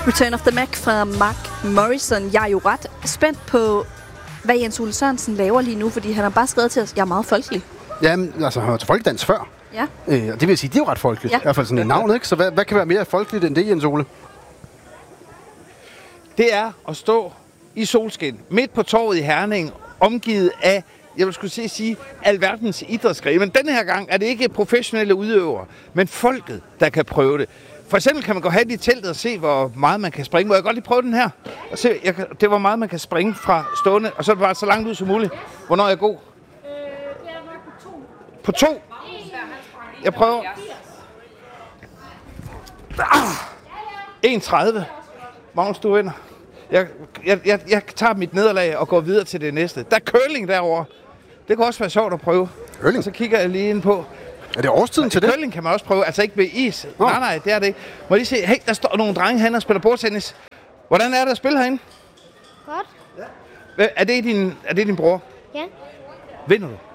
Return of the Mac fra Mark Morrison. Jeg er jo ret spændt på, hvad Jens Ole Sørensen laver lige nu, fordi han har bare skrevet til os, jeg er meget folkelig. Jamen, altså han var til folkedans før. Ja. Og det vil sige, det er jo ret folkeligt. Ja. I hvert fald sådan et navn, ikke? Så hvad kan være mere folkeligt end det, Jens Ole? Det er at stå i solskin, midt på torvet i Herning, omgivet af, jeg vil skulle sige, alverdens idrætsgrene. Men denne her gang er det ikke professionelle udøvere, men folket, der kan prøve det. For eksempel kan man gå hen i teltet og se, hvor meget man kan springe. Må jeg godt lige prøve den her? Og se, det var meget, man kan springe fra stående, og så er det bare så langt ud som muligt. Hvornår er jeg god? På 2? Jeg prøver. 1,30. Magnus, du vinder. Jeg tager mit nederlag og går videre til det næste. Der er curling derovre. Det kan også være sjovt at prøve. Curling? Og så kigger jeg lige ind på. Er det årstiden til det? Curling kan man også prøve. Altså ikke med is. Nej, det er det ikke. Må jeg lige se. Hey, der står nogle drenge herinde og spiller bordtennis. Hvordan er det at spille herinde? Godt. Ja. Er det din bror? Ja. Vinder du?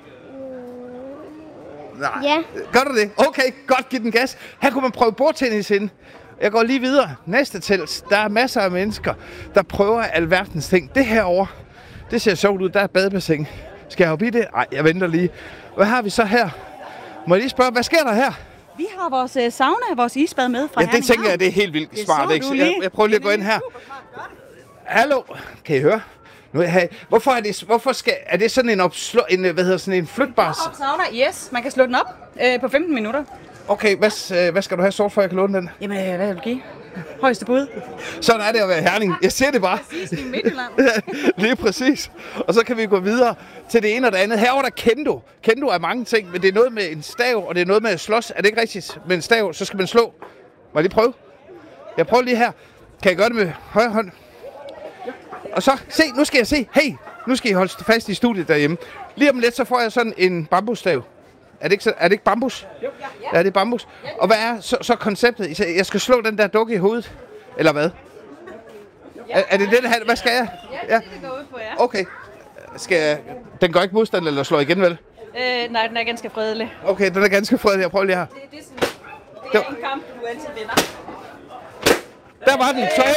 Nej. Ja. Gør du det? Okay, godt, giv den gas. Her kunne man prøve bordtennis ind. Jeg går lige videre. Næste telt. Der er masser af mennesker, der prøver alverdens ting. Det herovre, det ser sjovt ud. Der er et badebassin. Skal jeg hoppe i det? Nej, jeg venter lige. Hvad har vi så her? Må jeg lige spørge, hvad sker der her? Vi har vores sauna, vores isbad med fra Ja, det tænker jeg, det er helt vildt smart. Ikke? Jeg prøver lige at gå ind her. Hallo, kan I høre? Nu er jeg, er det sådan en flytbar? Sauna, yes. Man kan slå den op på 15 minutter. Okay, hvad skal du have sort for, jeg kan låne den? Jamen, hvad vil du give? Højeste bud. Sådan er det at være Herning. Jeg ser det bare. Præcis, i Midtjylland. Lige præcis. Og så kan vi gå videre til det ene og det andet. Herovre der kendo. Kendo er mange ting, men det er noget med en stav, og det er noget med at slås. Er det ikke rigtigt? Med en stav, så skal man slå. Må jeg lige prøve? Jeg prøver lige her. Kan jeg gøre det med højre hånd? Og så, nu skal jeg se. Hey, nu skal I holde fast i studiet derhjemme. Lige om lidt, så får jeg sådan en bambusstav. Er det ikke bambus? Jo. Ja, det er bambus. Og hvad er så konceptet? Jeg skal slå den der dukke i hovedet? Eller hvad? Er det det, hvad skal jeg? Ja, det går ud på, ja. Okay. Den går ikke modstand eller slår igen, vel? Nej, den er ganske fredelig. Okay, den er ganske fredelig. Jeg prøver lige her. Det er en kamp, du altid vinder. Der var den. Så,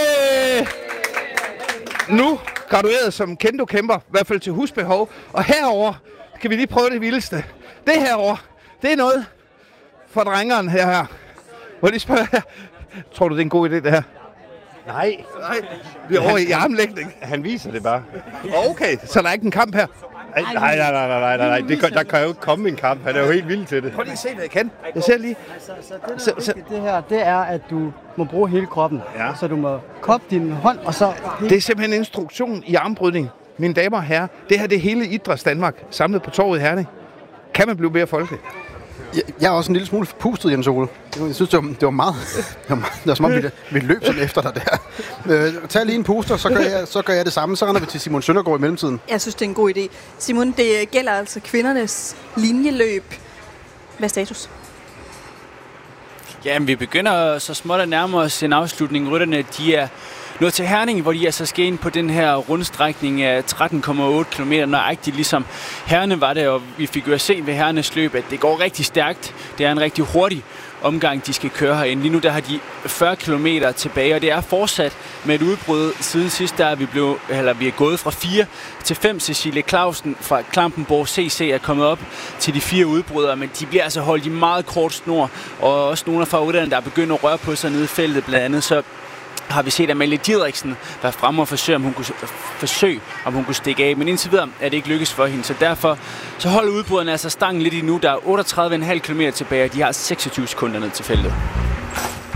nu gradueret som kendo-kæmper, i hvert fald til husbehov. Og herover kan vi lige prøve det vildeste. Det herovre, det er noget for drengeren her. Må jeg lige spørge her. Tror du, det er en god idé, det her? Nej. Vi er over i armlægning. Han viser det bare. Okay, så der er ikke en kamp her? Nej. Der kan jo ikke komme en kamp. Han er jo helt vild til det. Prøv lige at se, hvad jeg kan. Jeg ser lige. Det her, det er, at du må bruge hele kroppen. Ja. Så du må koppe din hånd, og så... Det er simpelthen en instruktion i armbrydning. Mine damer og herrer, det her det er hele Idræts Danmark samlet på torvet i Herning. Kan man blive mere folkelig? Jeg er også en lille smule pustet, Jens Ole. Jeg synes, det var meget... Det var som om, vi løb sådan efter dig der. Tag lige en puster, så gør jeg det samme. Så render vi til Simon Søndergaard i mellemtiden. Jeg synes, det er en god idé. Simon, det gælder altså kvindernes linjeløb. Hvad er status? Jamen, vi begynder så småt at nærme os en afslutning. Rytterne, de er nået til Herning, hvor de altså skal ind på den her rundstrækning af 13,8 km, nøjagtigt ligesom herrene var det, og vi fik jo at se ved herrenes løb, at det går rigtig stærkt. Det er en rigtig hurtig omgang, de skal køre herinde. Lige nu der har de 40 km tilbage, og det er fortsat med et udbrud. Siden sidst der er vi er gået fra 4 til 5. Cecilie Clausen fra Klampenborg CC er kommet op til de 4 udbrydere, men de bliver altså holdt i meget kort snor, og også nogle af favoritterne, der er begyndt at røre på sig nede i feltet blandt andet, så har vi set Amalie Didriksen være fremme og forsøge, om hun kunne stikke af. Men indtil videre er det ikke lykkes for hende. Så derfor så holder udbryderne altså stangen lidt endnu. Der er 38,5 km tilbage, og de har 26 sekunder ned til feltet.